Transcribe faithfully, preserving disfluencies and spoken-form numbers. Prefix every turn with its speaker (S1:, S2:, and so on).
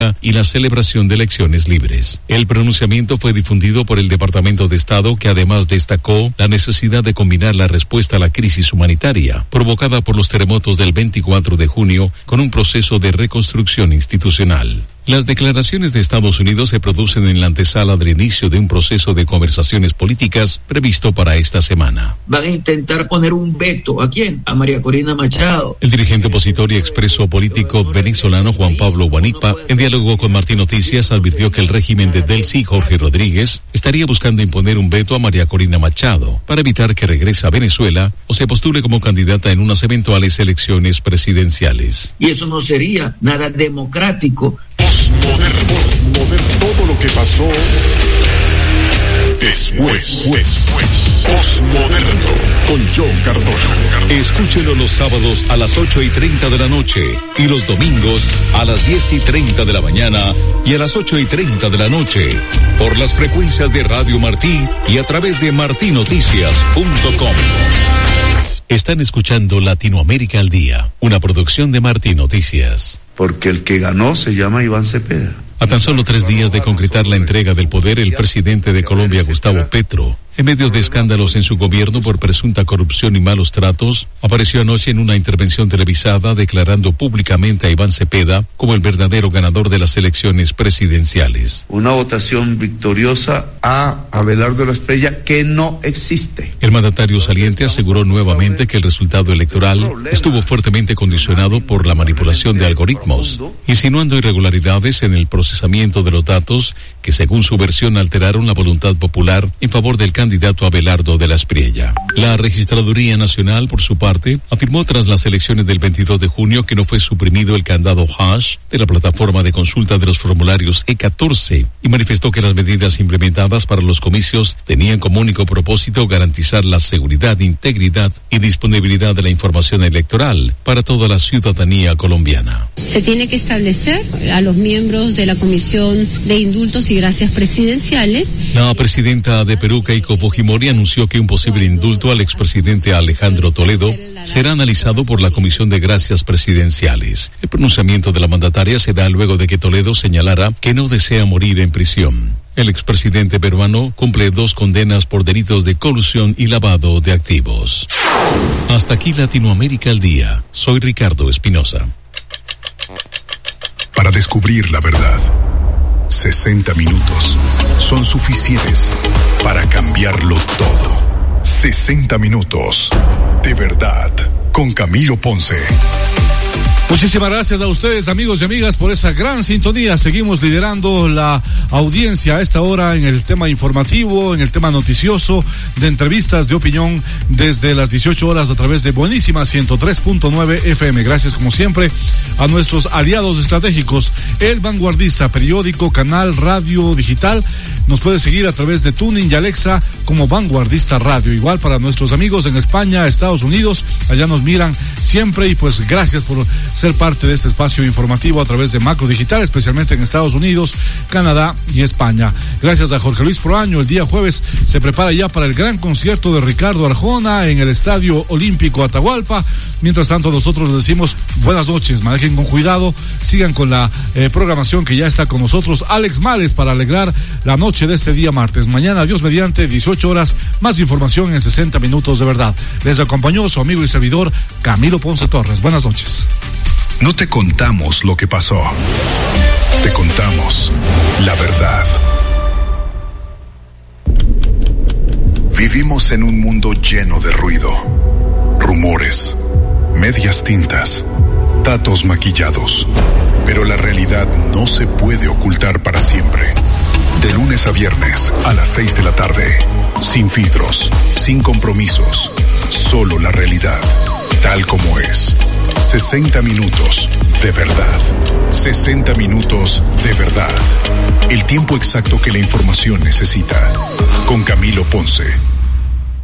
S1: y la celebración de elecciones libres. El pronunciamiento fue difundido por el Departamento de Estado, que además destacó la necesidad de combinar la respuesta a la crisis humanitaria provocada por los terremotos del veinticuatro de junio con un proceso de reconstrucción institucional. Las declaraciones de Estados Unidos se producen en la antesala del inicio de un proceso de conversaciones políticas previsto para esta semana.
S2: Van a intentar poner un veto. ¿A quién? A María Corina Machado.
S1: El dirigente opositor y expreso político venezolano Juan Pablo Guanipa, en diálogo con Martín Noticias, advirtió que el régimen de Delcy Jorge Rodríguez estaría buscando imponer un veto a María Corina Machado para evitar que regrese a Venezuela o se postule como candidata en unas eventuales elecciones presidenciales.
S2: Y eso no sería nada democrático.
S3: Postmoderno, postmoderno, todo lo que pasó después, después, postmoderno, con John Cardoso.
S1: Escúchelo los sábados a las ocho y treinta de la noche y los domingos a las diez y treinta de la mañana y a las ocho y treinta de la noche por las frecuencias de Radio Martí y a través de martí noticias punto com. Están escuchando Latinoamérica al Día, una producción de Martí Noticias.
S4: Porque el que ganó se llama Iván Cepeda.
S1: A tan solo tres días de concretar la entrega del poder, el presidente de Colombia, Gustavo Petro, en medio de escándalos en su gobierno por presunta corrupción y malos tratos, apareció anoche en una intervención televisada declarando públicamente a Iván Cepeda como el verdadero ganador de las elecciones presidenciales.
S4: Una votación victoriosa a Abelardo Lasprilla que no existe.
S1: El mandatario saliente aseguró nuevamente que el resultado electoral estuvo fuertemente condicionado por la manipulación de algoritmos, insinuando irregularidades en el procesamiento de los datos que, según su versión, alteraron la voluntad popular en favor del candidato Abelardo de la Espriella. La Registraduría Nacional, por su parte, afirmó tras las elecciones del veintidós de junio que no fue suprimido el candado hash de la plataforma de consulta de los formularios E catorce y manifestó que las medidas implementadas para los comicios tenían como único propósito garantizar la seguridad, integridad y disponibilidad de la información electoral para toda la ciudadanía colombiana.
S5: Se tiene que establecer a los miembros de la Comisión de Indultos y Gracias Presidenciales.
S1: La presidenta de Perú, Keiko Fujimori, anunció que un posible indulto al expresidente Alejandro Toledo será analizado por la Comisión de Gracias Presidenciales. El pronunciamiento de la mandataria se da luego de que Toledo señalara que no desea morir en prisión. El expresidente peruano cumple dos condenas por delitos de colusión y lavado de activos. Hasta aquí Latinoamérica al Día. Soy Ricardo Espinosa.
S3: Para descubrir la verdad, sesenta minutos son suficientes para cambiarlo todo. sesenta minutos de verdad con Camilo Ponce.
S6: Muchísimas gracias a ustedes, amigos y amigas, por esa gran sintonía. Seguimos liderando la audiencia a esta hora en el tema informativo, en el tema noticioso, de entrevistas, de opinión, desde las dieciocho horas a través de Buenísima ciento tres punto nueve F M. Gracias, como siempre, a nuestros aliados estratégicos, El Vanguardista, periódico, canal, radio, digital. Nos puede seguir a través de Tuning y Alexa como Vanguardista Radio. Igual para nuestros amigos en España, Estados Unidos, allá nos miran siempre y pues gracias por ser parte de este espacio informativo a través de Macro Digital, especialmente en Estados Unidos, Canadá y España. Gracias a Jorge Luis Proaño. El día jueves se prepara ya para el gran concierto de Ricardo Arjona en el Estadio Olímpico Atahualpa. Mientras tanto, nosotros les decimos buenas noches, manejen con cuidado, sigan con la eh, programación que ya está con nosotros Alex Males para alegrar la noche de este día martes. Mañana, Dios mediante, dieciocho horas, más información en sesenta minutos de verdad. Les acompañó su amigo y servidor Camilo Ponce Torres. Buenas noches.
S3: No te contamos lo que pasó. Te contamos la verdad. Vivimos en un mundo lleno de ruido, rumores, medias tintas, datos maquillados. Pero la realidad no se puede ocultar para siempre. De lunes a viernes a las seis de la tarde. Sin filtros, sin compromisos. Solo la realidad, tal como es. sesenta minutos de verdad. sesenta minutos de verdad. El tiempo exacto que la información necesita. Con Camilo Ponce.